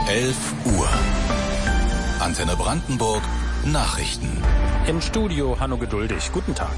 11 Uhr. Antenne Brandenburg, Nachrichten. Im Studio Hanno Geduldig. Guten Tag.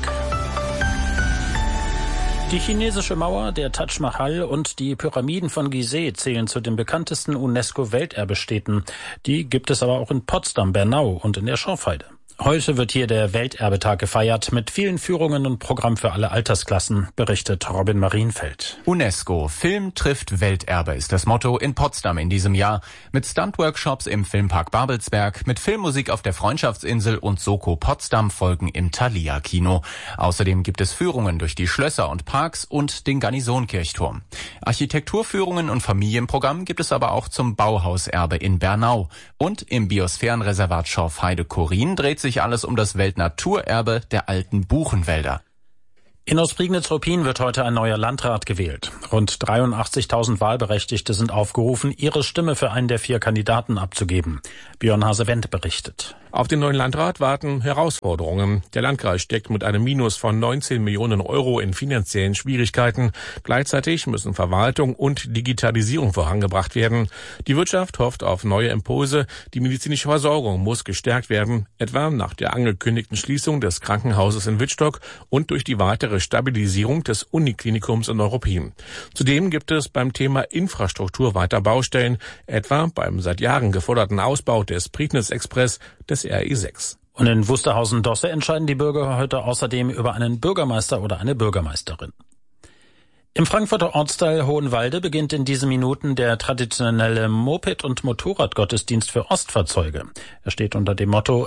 Die chinesische Mauer, der Taj Mahal und die Pyramiden von Gizeh zählen zu den bekanntesten UNESCO-Welterbestätten. Die gibt es aber auch in Potsdam, Bernau und in der Schorfheide. Heute wird hier der Welterbetag gefeiert mit vielen Führungen und Programm für alle Altersklassen, berichtet Robin Marienfeld. UNESCO, Film trifft Welterbe ist das Motto in Potsdam in diesem Jahr. Mit Stunt-Workshops im Filmpark Babelsberg, mit Filmmusik auf der Freundschaftsinsel und Soko Potsdam folgen im Thalia-Kino. Außerdem gibt es Führungen durch die Schlösser und Parks und den Garnisonkirchturm. Architekturführungen und Familienprogramm gibt es aber auch zum Bauhauserbe in Bernau. Und im Biosphärenreservat Schorfheide-Chorin dreht sich alles um das Weltnaturerbe der alten Buchenwälder. In Ostprignitz-Ruppin wird heute ein neuer Landrat gewählt. Rund 83.000 Wahlberechtigte sind aufgerufen, ihre Stimme für einen der 4 Kandidaten abzugeben. Björn Hase-Wendt berichtet. Auf den neuen Landrat warten Herausforderungen. Der Landkreis steckt mit einem Minus von 19 Millionen Euro in finanziellen Schwierigkeiten. Gleichzeitig müssen Verwaltung und Digitalisierung vorangebracht werden. Die Wirtschaft hofft auf neue Impulse. Die medizinische Versorgung muss gestärkt werden, etwa nach der angekündigten Schließung des Krankenhauses in Wittstock und durch die weitere Stabilisierung des Uniklinikums in Neuruppin. Zudem gibt es beim Thema Infrastruktur weiter Baustellen, etwa beim seit Jahren geforderten Ausbau des Prignitz-Express, des RE6. Und in Wusterhausen-Dosse entscheiden die Bürger heute außerdem über einen Bürgermeister oder eine Bürgermeisterin. Im Frankfurter Ortsteil Hohenwalde beginnt in diesen Minuten der traditionelle Moped- und Motorradgottesdienst für Ostfahrzeuge. Er steht unter dem Motto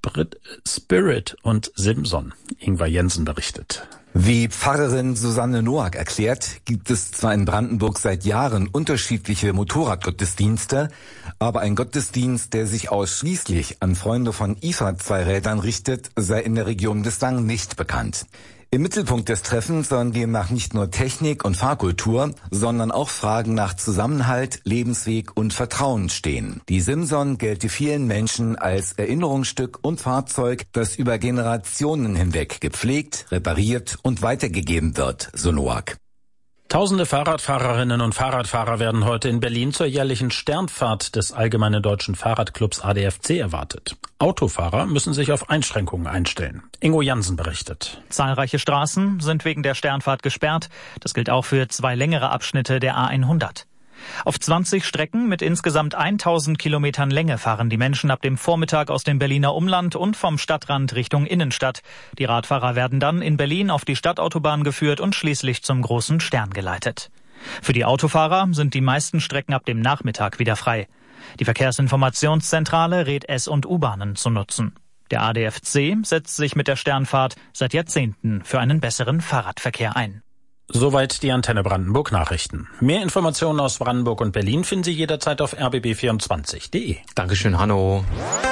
Spirit und Simson. Ingvar Jensen berichtet. Wie Pfarrerin Susanne Noack erklärt, gibt es zwar in Brandenburg seit Jahren unterschiedliche Motorradgottesdienste, aber ein Gottesdienst, der sich ausschließlich an Freunde von IFA-Zweirädern richtet, sei in der Region bislang nicht bekannt. Im Mittelpunkt des Treffens sollen demnach nicht nur Technik und Fahrkultur, sondern auch Fragen nach Zusammenhalt, Lebensweg und Vertrauen stehen. Die Simson gelte vielen Menschen als Erinnerungsstück und Fahrzeug, das über Generationen hinweg gepflegt, repariert und weitergegeben wird, so Noack. Tausende Fahrradfahrerinnen und Fahrradfahrer werden heute in Berlin zur jährlichen Sternfahrt des Allgemeinen Deutschen Fahrradclubs ADFC erwartet. Autofahrer müssen sich auf Einschränkungen einstellen. Ingo Jansen berichtet. Zahlreiche Straßen sind wegen der Sternfahrt gesperrt. Das gilt auch für 2 längere Abschnitte der A100. Auf 20 Strecken mit insgesamt 1000 Kilometern Länge fahren die Menschen ab dem Vormittag aus dem Berliner Umland und vom Stadtrand Richtung Innenstadt. Die Radfahrer werden dann in Berlin auf die Stadtautobahn geführt und schließlich zum großen Stern geleitet. Für die Autofahrer sind die meisten Strecken ab dem Nachmittag wieder frei. Die Verkehrsinformationszentrale rät S- und U-Bahnen zu nutzen. Der ADFC setzt sich mit der Sternfahrt seit Jahrzehnten für einen besseren Fahrradverkehr ein. Soweit die Antenne Brandenburg Nachrichten. Mehr Informationen aus Brandenburg und Berlin finden Sie jederzeit auf rbb24.de. Dankeschön, Hanno.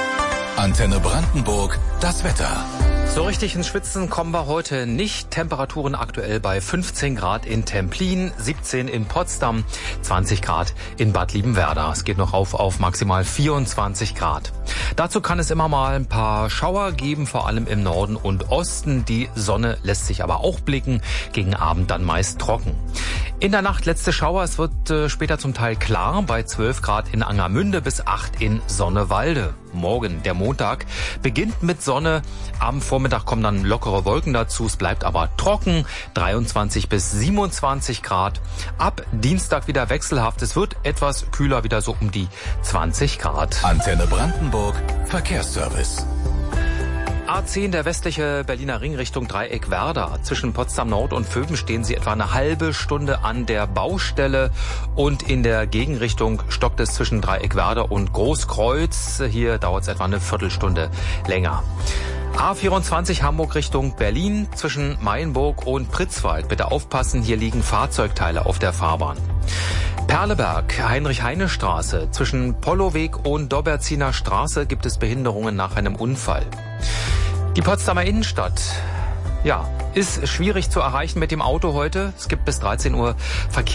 Antenne Brandenburg, das Wetter. So richtig ins Schwitzen kommen wir heute nicht. Temperaturen aktuell bei 15 Grad in Templin, 17 in Potsdam, 20 Grad in Bad Liebenwerda. Es geht noch auf maximal 24 Grad. Dazu kann es immer mal ein paar Schauer geben, vor allem im Norden und Osten. Die Sonne lässt sich aber auch blicken, gegen Abend dann meist trocken. In der Nacht letzte Schauer, es wird später zum Teil klar, bei 12 Grad in Angermünde bis 8 in Sonnewalde. Morgen, der Montag, beginnt mit Sonne. Am Vormittag kommen dann lockere Wolken dazu. Es bleibt aber trocken, 23 bis 27 Grad. Ab Dienstag wieder wechselhaft. Es wird etwas kühler, wieder so um die 20 Grad. Antenne Brandenburg, Verkehrsservice. A10, der westliche Berliner Ring Richtung Dreieck-Werder. Zwischen Potsdam Nord und Vöben stehen Sie etwa eine halbe Stunde an der Baustelle. Und in der Gegenrichtung stockt es zwischen Dreieck-Werder und Großkreuz. Hier dauert es etwa eine Viertelstunde länger. A24 Hamburg Richtung Berlin zwischen Mayenburg und Pritzwalk. Bitte aufpassen, hier liegen Fahrzeugteile auf der Fahrbahn. Perleberg, Heinrich-Heine-Straße. Zwischen Polloweg und Doberziner Straße gibt es Behinderungen nach einem Unfall. Die Potsdamer Innenstadt, ist schwierig zu erreichen mit dem Auto heute. Es gibt bis 13 Uhr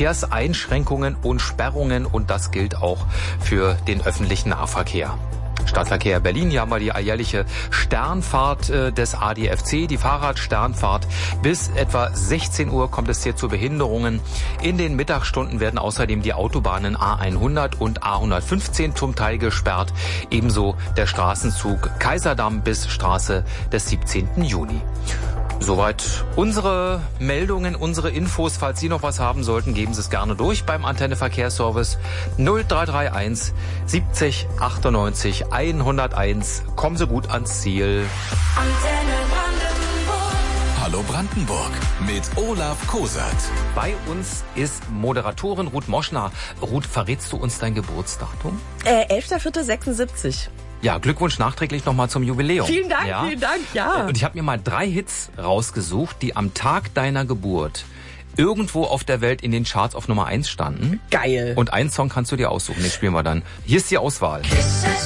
Verkehrseinschränkungen und Sperrungen und das gilt auch für den öffentlichen Nahverkehr. Stadtverkehr Berlin. Hier haben wir die alljährliche Sternfahrt des ADFC, die Fahrradsternfahrt. Bis etwa 16 Uhr kommt es hier zu Behinderungen. In den Mittagsstunden werden außerdem die Autobahnen A100 und A115 zum Teil gesperrt. Ebenso der Straßenzug Kaiserdamm bis Straße des 17. Juni. Soweit unsere Meldungen, unsere Infos. Falls Sie noch was haben sollten, geben Sie es gerne durch beim Antenne Verkehrsservice 0331 70 98 101. Kommen Sie gut ans Ziel. Antenne Brandenburg. Hallo Brandenburg mit Olaf Kosert. Bei uns ist Moderatorin Ruth Moschner. Ruth, verrätst du uns dein Geburtsdatum? 11.04.76. Ja, Glückwunsch nachträglich nochmal zum Jubiläum. Vielen Dank, ja. Und ich habe mir mal 3 Hits rausgesucht, die am Tag deiner Geburt irgendwo auf der Welt in den Charts auf Nummer 1 standen. Geil. Und einen Song kannst du dir aussuchen, den spielen wir dann. Hier ist die Auswahl.